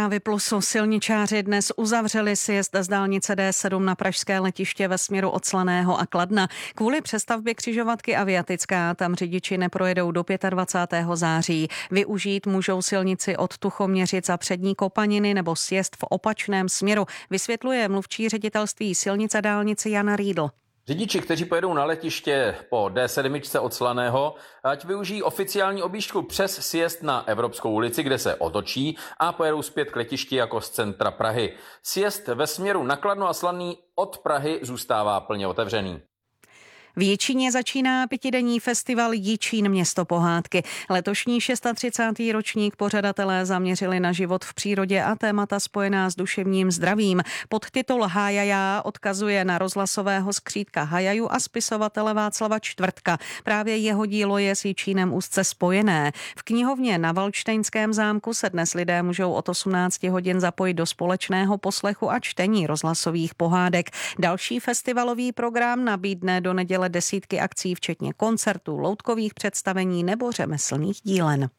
Zprávy Plusu. Silničáři dnes uzavřeli sjezd z dálnice D7 na pražské letiště ve směru od Slaného a Kladna. Kvůli přestavbě křižovatky Aviatická tam řidiči neprojedou do 25. září. Využít můžou silnici od Tuchoměřic a Přední Kopaniny nebo sjezd v opačném směru, vysvětluje mluvčí ředitelství silnic a dálnice Jana Riedl. Řidiči, kteří pojedou na letiště po D7 od Slaného, ať využijí oficiální objížďku přes sjezd na Evropskou ulici, kde se otočí a pojedou zpět k letišti jako z centra Prahy. Sjezd ve směru na Kladno a Slaný od Prahy zůstává plně otevřený. V Jičíně začíná 5denní festival Jičín město pohádky. Letošní 36. ročník pořadatelé zaměřili na život v přírodě a témata spojená s duševním zdravím. Podtitul Hájajá odkazuje na rozhlasového skřídka Hajaju a spisovatele Václava Čtvrtka. Právě jeho dílo je s Jičínem úzce spojené. V knihovně na Valdštejnském zámku se dnes lidé můžou od 18 hodin zapojit do společného poslechu a čtení rozhlasových pohádek. Další festivalový program nabídne do neděle desítky akcí, včetně koncertů, loutkových představení nebo řemeslných dílen.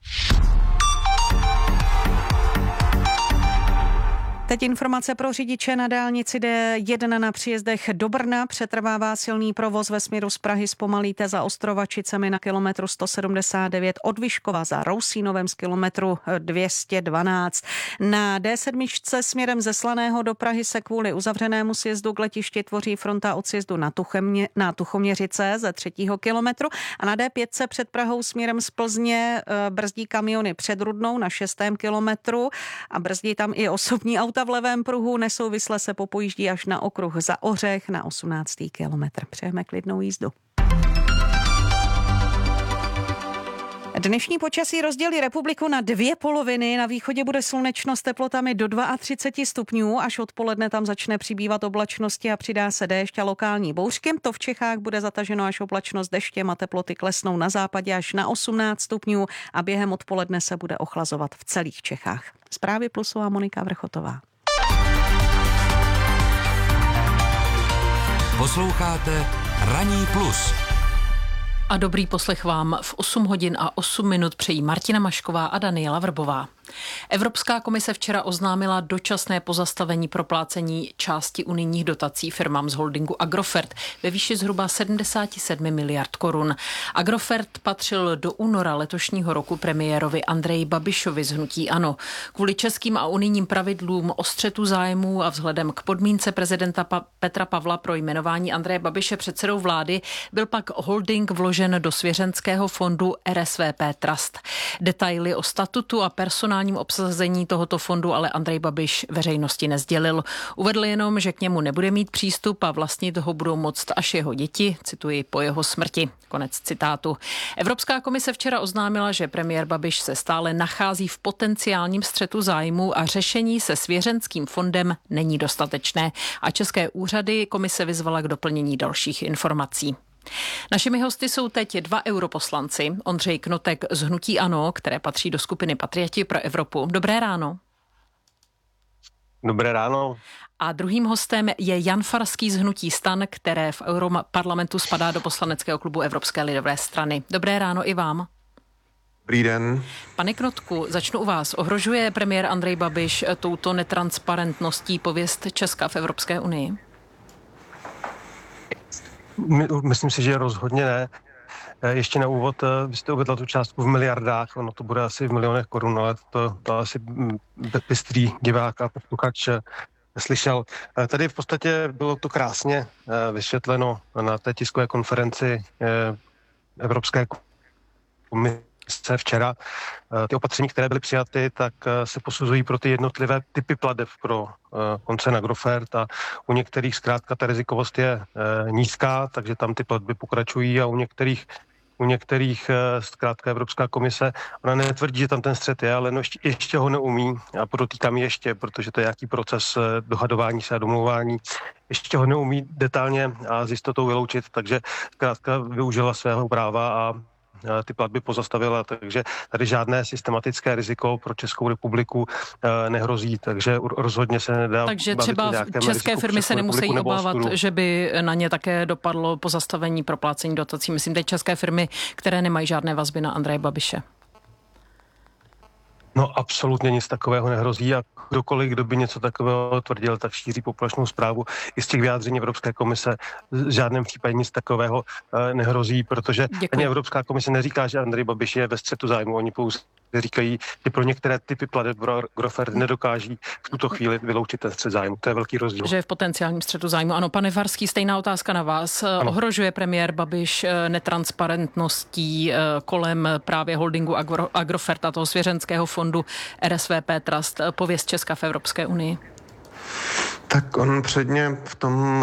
Teď informace pro řidiče na dálnici D1 na příjezdech do Brna. Přetrvává silný provoz ve směru z Prahy. Zpomalíte za Ostrovačicemi na kilometru 179, od Vyškova za Rousínovem z kilometru 212. Na D7 směrem ze Slaného do Prahy se kvůli uzavřenému sjezdu k letišti tvoří fronta od sjezdu na Tuchoměřice ze 3. kilometru a na D5 před Prahou směrem z Plzně brzdí kamiony před Rudnou na 6. kilometru a brzdí tam i osobní auta v levém pruhu, nesouvisle se popojíždí až na okruh za Ořech na 18. kilometr. Přejeme klidnou jízdu. Dnešní počasí rozdělí republiku na dvě poloviny. Na východě bude slunečno s teplotami do 32 stupňů, až odpoledne tam začne přibývat oblačnosti a přidá se déšť a lokální bouřky. To v Čechách bude zataženo až oblačnost deštěm a teploty klesnou na západě až na 18 stupňů a během odpoledne se bude ochlazovat v celých Čechách. Zprávy Plusu a Monika Vrchotová. Posloucháte Ranní plus. A dobrý poslech vám v 8 hodin a 8 minut přejí Martina Mašková a Daniela Vrbová. Evropská komise včera oznámila dočasné pozastavení proplácení části unijních dotací firmám z holdingu Agrofert ve výši zhruba 77 miliard korun. Agrofert patřil do února letošního roku premiérovi Andreji Babišovi z hnutí ANO. Kvůli českým a unijním pravidlům o střetu zájmů a vzhledem k podmínce prezidenta Petra Pavla pro jmenování Andreje Babiše předsedou vlády byl pak holding vložen do svěřenského fondu RSVP Trust. Detaily o statutu a personálním obsazení tohoto fondu ale Andrej Babiš veřejnosti nesdělil. Uvedl jenom, že k němu nebude mít přístup a vlastnit ho budou moct až jeho děti, cituji, po jeho smrti. Konec citátu. Evropská komise včera oznámila, že premiér Babiš se stále nachází v potenciálním střetu zájmů a řešení se svěřenským fondem není dostatečné. A české úřady komise vyzvala k doplnění dalších informací. Našimi hosty jsou teď 2 europoslanci. Ondřej Knotek z hnutí ANO, které patří do skupiny Patrioti pro Evropu. Dobré ráno. Dobré ráno. A druhým hostem je Jan Farský z hnutí STAN, které v Europarlamentu spadá do poslaneckého klubu Evropské lidové strany. Dobré ráno i vám. Dobrý den. Pane Knotku, začnu u vás. Ohrožuje premiér Andrej Babiš touto netransparentností pověst Česka v Evropské unii? Myslím si, že rozhodně ne. Ještě na úvod, vy jste uvedla tu částku v miliardách, ono to bude asi v milionech korun, ale to asi bystrý divák a posluchač neslyšel. Tady v podstatě bylo to krásně vysvětleno na té tiskové konferenci Evropské komise včera. Ty opatření, které byly přijaty, tak se posuzují pro ty jednotlivé typy plateb pro koncern Agrofert a u některých zkrátka ta rizikovost je nízká, takže tam ty platby pokračují a u některých zkrátka Evropská komise, ona netvrdí, že tam ten střet je, ale ještě ho neumí a podotýkám ještě, protože to je nějaký proces dohadování se a domlouvání, ještě ho neumí detailně a s jistotou vyloučit, takže zkrátka využila svého práva a ty platby pozastavila, takže tady žádné systematické riziko pro Českou republiku nehrozí, takže rozhodně se nedá. Takže třeba české firmy se nemusí obávat, že by na ně také dopadlo pozastavení proplácení dotací. Myslím teď české firmy, které nemají žádné vazby na Andreje Babiše. No absolutně nic takového nehrozí a kdokoliv, kdo by něco takového tvrdil, tak šíří poplašnou zprávu. I z těch vyjádření Evropské komise v žádném případě nic takového nehrozí, protože ani Evropská komise neříká, že Andrej Babiš je ve střetu zájmu. Oni pouze říkají, že pro některé typy plateb Agrofert nedokáží v tuto chvíli vyloučit ten střet zájmu. To je velký rozdíl. Že je v potenciálním střetu zájmu. Ano, pane Farský, stejná otázka na vás. Ano. Ohrožuje premiér Babiš netransparentností kolem právě holdingu Agrofert a toho svěřenského fondu RSVP Trust pověst Česka v Evropské unii? Tak on předně v tom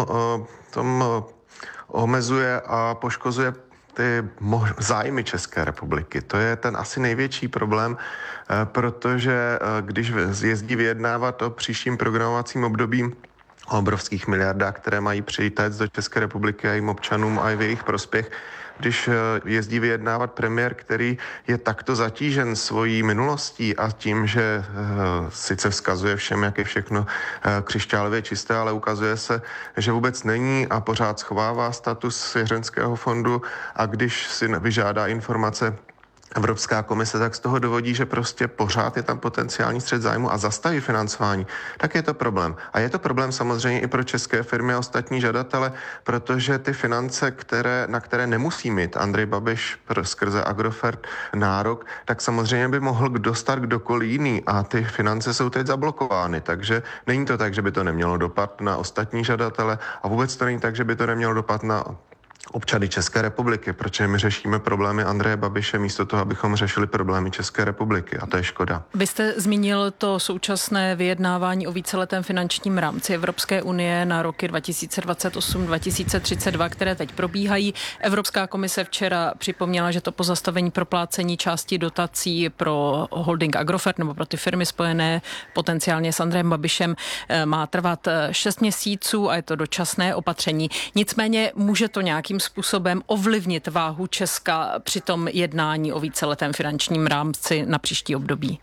omezuje a poškozuje ty zájmy České republiky. To je ten asi největší problém, protože když jezdí vyjednávat o příštím programovacím období o obrovských miliardách, které mají přijít do České republiky a jejím občanům a i v jejich prospěch, když jezdí vyjednávat premiér, který je takto zatížen svojí minulostí a tím, že sice vzkazuje všem, jak je všechno křišťálově čisté, ale ukazuje se, že vůbec není a pořád schovává status svěřenského fondu a když si vyžádá informace Evropská komise, tak z toho dovodí, že prostě pořád je tam potenciální střet zájmu a zastaví financování, tak je to problém. A je to problém samozřejmě i pro české firmy a ostatní žadatele, protože ty finance, na které nemusí mít Andrej Babiš skrze Agrofert nárok, tak samozřejmě by mohl dostat kdokoliv jiný a ty finance jsou teď zablokovány. Takže není to tak, že by to nemělo dopad na ostatní žadatele a vůbec to není tak, že by to nemělo dopad na občany České republiky, protože my řešíme problémy Andreje Babiše místo toho, abychom řešili problémy České republiky a to je škoda. Vy jste zmínil to současné vyjednávání o víceletém finančním rámci Evropské unie na roky 2028-2032, které teď probíhají. Evropská komise včera připomněla, že to pozastavení proplácení části dotací pro holding Agrofert nebo pro ty firmy spojené potenciálně s Andrejem Babišem má trvat 6 měsíců a je to dočasné opatření. Nicméně může to nějakým způsobem ovlivnit váhu Česka při tom jednání o víceletém finančním rámci na příští období?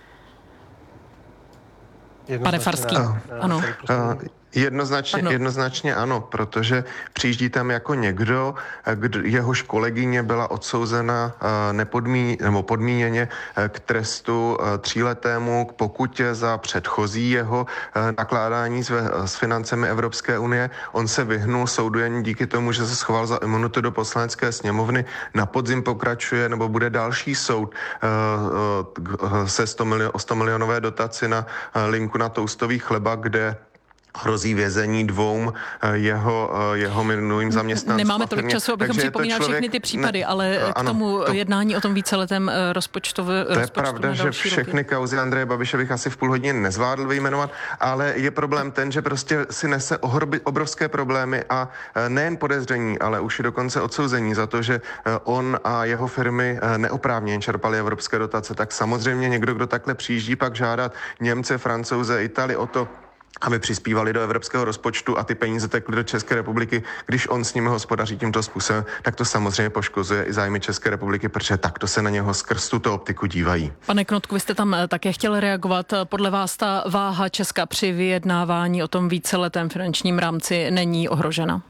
Pane Farský, ano. Jednoznačně ano, protože přijíždí tam jako někdo, jehož kolegyně byla odsouzena podmíněně k trestu 3letému k pokutě za předchozí jeho nakládání s financemi Evropské unie. On se vyhnul soudu jen díky tomu, že se schoval za imunitu do Poslanecké sněmovny. Na podzim pokračuje nebo bude další soud se 100 milionové dotaci na linku na toastový chleba, kde hrozí vězení 2 jeho minulým zaměstnancům. Nemáme tolik času, abychom připomínali všechny ty případy, ale k tomu jednání o tom víceletém rozpočtu. To je pravda, že všechny kauzy Andreje Babiše bych asi v půl hodiny nezvládl vyjmenovat, ale je problém ten, že prostě si nese obrovské problémy a nejen podezření, ale už i dokonce odsouzení za to, že on a jeho firmy neoprávněně čerpali evropské dotace. Tak samozřejmě někdo, kdo takhle přijíždí, pak žádat Němce, Francouze, Itálii o to, aby přispívali do evropského rozpočtu a ty peníze tekly do České republiky, když on s nimi hospodaří tímto způsobem, tak to samozřejmě poškozuje i zájmy České republiky, protože takto se na něho skrz tuto optiku dívají. Pane Knotku, vy jste tam také chtěl reagovat. Podle vás ta váha Česka při vyjednávání o tom víceletém finančním rámci není ohrožena?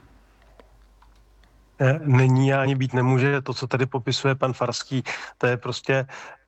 Není a ani být nemůže. To, co tady popisuje pan Farský, to je prostě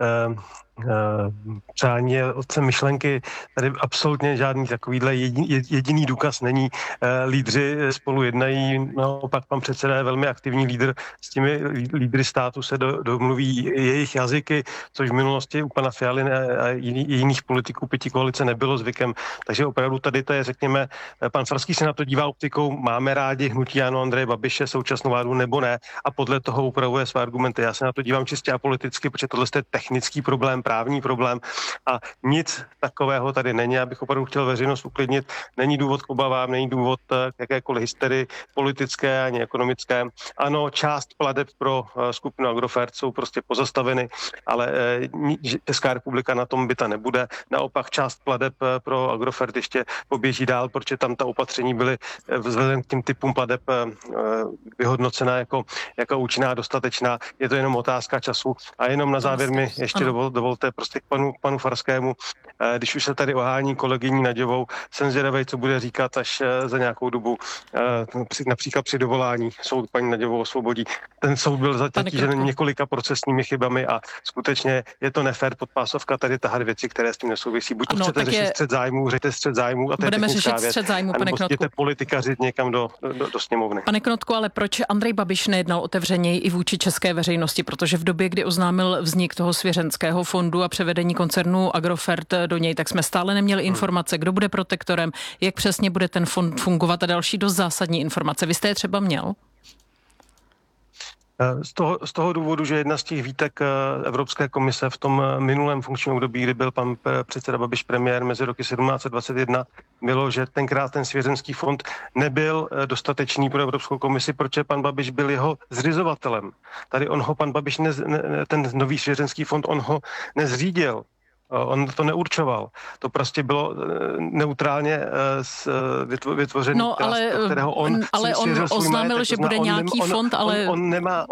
přání otcem myšlenky. Tady absolutně žádný takovýhle jediný důkaz není. Lídři spolu jednají, naopak pan předseda je velmi aktivní lídr, s těmi lídry státu se domluví jejich jazyky, což v minulosti u pana Fialy a jiných politiků pětikoalice nebylo zvykem. Takže opravdu tady to je, řekněme, pan Farský se na to dívá optikou, máme rádi hnutí ANO Andreje Babiše, současnou vládu nebo ne, a podle toho upravuje své argumenty. Já se na to dívám čistě apoliticky, protože tohle je technický problém, právní problém a nic takového tady není. Abych opravdu chtěl veřejnost uklidnit. Není důvod k obavám, není důvod k jakékoliv hysterii politické ani ekonomické. Ano, část plateb pro skupinu Agrofert jsou prostě pozastaveny, ale Česká republika na tom bita nebude. Naopak část plateb pro Agrofert ještě poběží dál, protože tam ta opatření byly vzhledem k těm typům plateb vyhodnocena jako účinná, dostatečná. Je to jenom otázka času. A jenom na závěr mi ještě dovolte to je prostě k panu Farskému. Když už se tady ohání kolegyní Naďovou, jsem zvědavej, co bude říkat, až za nějakou dobu, například při dovolání soud paní Naďovou osvobodí. Ten soud byl zatížen několika procesními chybami a skutečně je to nefér podpásovka tady tahat věci, které s tím nesouvisí. Buď to chcete řešit střet zájmů, řešte střet zájmů a to budeme je technická řešit střet zájmů, pane Knotku. Jděte politikařit někam do sněmovny. Pane Knotku, ale proč Andrej Babiš nejednal otevřeněji i vůči české veřejnosti? Protože v době, kdy oznámil vznik toho svěřenského fondu a převedení koncernu Agrofert do něj, tak jsme stále neměli informace, kdo bude protektorem, jak přesně bude ten fond fungovat a další dost zásadní informace. Vy jste je třeba měl? Z toho důvodu, že jedna z těch výtek Evropské komise v tom minulém funkčním období, kdy byl pan předseda Babiš premiér mezi roky 17 a 21, bylo, že tenkrát ten svěřenský fond nebyl dostatečný pro Evropskou komisi, protože pan Babiš byl jeho zřizovatelem. Tady pan Babiš, ten nový svěřenský fond, on ho nezřídil. On to neurčoval. To prostě bylo neutrálně vytvořený, kterého on oznámil, že bude nějaký fond, ale on nemá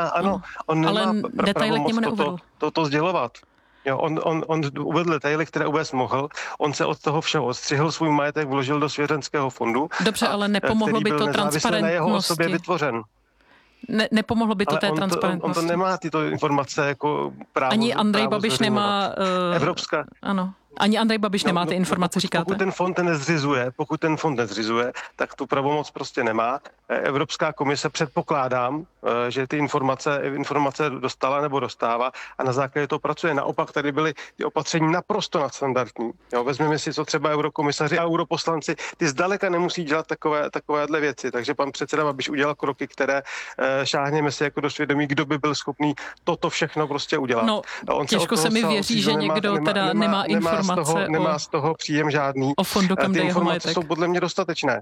pravomoc to sdělovat. Jo, on uvedl detaily, které uvést mohl. On se od toho všeho odstřihl, svůj majetek vložil do svěřenského fondu. Dobře, ale nepomohlo by to transparentnosti. Na jeho osobě vytvořen. Nepomohlo by to té transparentnosti. On to nemá tyto informace jako právo. Ani Andrej Babiš nemá... Evropská... Ano. Ani Andrej Babiš nemá ty informace, říkáte? Pokud ten fond nezřizuje, tak tu pravomoc prostě nemá. Evropská komise, předpokládám, že ty informace dostala nebo dostává a na základě toho pracuje. Naopak tady byly ty opatření naprosto nadstandardní. Jo, vezmeme si, co třeba eurokomisaři a europoslanci, ty zdaleka nemusí dělat takovéhle věci. Takže pan předseda Babiš udělal kroky, které šáhněme si jako do svědomí, kdo by byl schopný toto všechno prostě udělat. No, těžko se mi věří, že někdo teda nemá informace. Nemá z toho příjem žádný. O fondu, kam jde jeho majetek. Ty informace jsou podle mě dostatečné.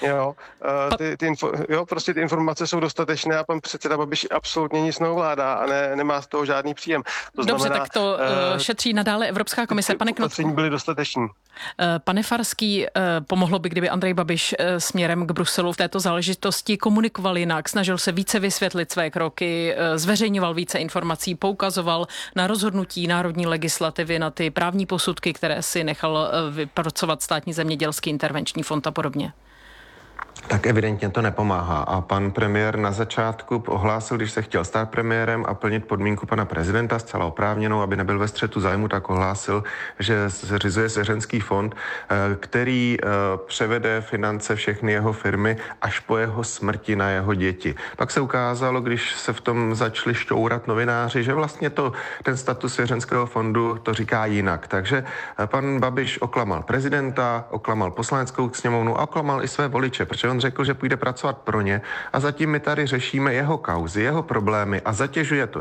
Prostě ty informace jsou dostatečné a pan předseda Babiš absolutně nic neovládá a nemá z toho žádný příjem. Dobře, tak to šetří nadále Evropská komise. Pane Knotku. Opatření byly dostateční. Pane Farský, pomohlo by, kdyby Andrej Babiš směrem k Bruselu v této záležitosti komunikoval jinak, snažil se více vysvětlit své kroky, zveřejňoval více informací, poukazoval na rozhodnutí národní legislativy, na ty právní posudky, které si nechal vypracovat Státní zemědělský intervenční fond a podobně? Tak evidentně to nepomáhá. A pan premiér na začátku ohlásil, když se chtěl stát premiérem a plnit podmínku pana prezidenta zcela oprávněnou, aby nebyl ve střetu zájmu, tak ohlásil, že zřizuje svěřenský fond, který převede finance všechny jeho firmy až po jeho smrti na jeho děti. Pak se ukázalo, když se v tom začali šťourat novináři, že vlastně ten status svěřenského fondu to říká jinak. Takže pan Babiš oklamal prezidenta, oklamal poslaneckou sněmovnu a oklamal i své voliče, protože on řekl, že půjde pracovat pro ně a zatím my tady řešíme jeho kauzy, jeho problémy a zatěžuje to